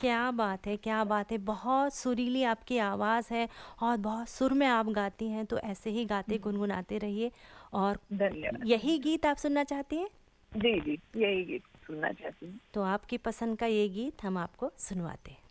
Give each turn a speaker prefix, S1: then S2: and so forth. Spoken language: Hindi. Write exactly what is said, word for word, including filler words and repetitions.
S1: क्या बात है, क्या बात है! बहुत सुरीली आपकी आवाज़ है और बहुत सुर में आप गाती हैं, तो ऐसे ही गाते
S2: हम्म,
S1: गुनगुनाते रहिए। और
S2: धन्यवाद
S1: यही
S2: धन्यवाद।
S1: गीत आप सुनना चाहती हैं?
S2: जी जी, यही गीत सुनना चाहती हूँ।
S1: तो आपकी पसंद का ये गीत हम आपको सुनवाते हैं।